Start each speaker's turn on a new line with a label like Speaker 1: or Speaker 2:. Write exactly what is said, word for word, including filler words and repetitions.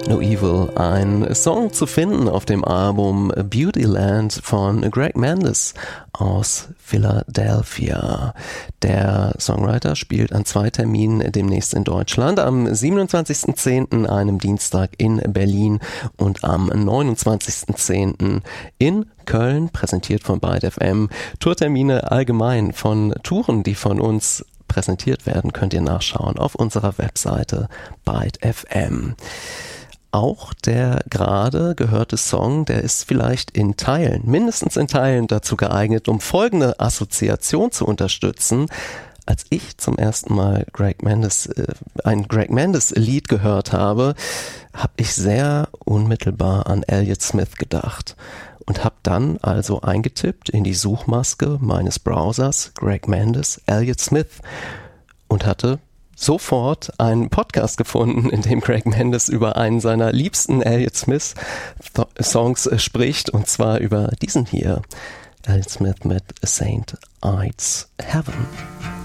Speaker 1: No Evil, ein Song zu finden auf dem Album Beautyland von Greg Mendes aus Philadelphia. Der Songwriter spielt an zwei Terminen demnächst in Deutschland, am siebenundzwanzigsten zehnten, einem Dienstag in Berlin und am neunundzwanzigsten zehnten in Köln, präsentiert von Byte F M. Tourtermine allgemein von Touren, die von uns präsentiert werden, könnt ihr nachschauen auf unserer Webseite Byte F M. Auch der gerade gehörte Song, der ist vielleicht in Teilen, mindestens in Teilen dazu geeignet, um folgende Assoziation zu unterstützen. Als ich zum ersten Mal Greg Mendes, äh, ein Greg Mendes Lied gehört habe, habe ich sehr unmittelbar an Elliott Smith gedacht und habe dann also eingetippt in die Suchmaske meines Browsers Greg Mendes, Elliott Smith und hatte sofort einen Podcast gefunden, in dem Greg Mendes über einen seiner liebsten Elliott Smith Songs spricht, und zwar über diesen hier, Elliott Smith mit Saint Ides Heaven.